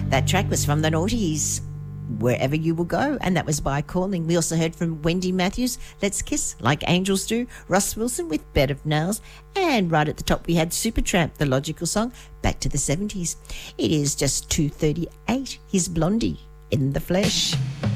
That track was from the noughties, Wherever You Will Go, and that was by Calling. We also heard from Wendy Matthews, Let's Kiss Like Angels Do, Russ Wilson with Bed of Nails, and right at the top we had Supertramp, the Logical Song, back to the 70s. It is just 2:38. Here's Blondie, In the Flesh.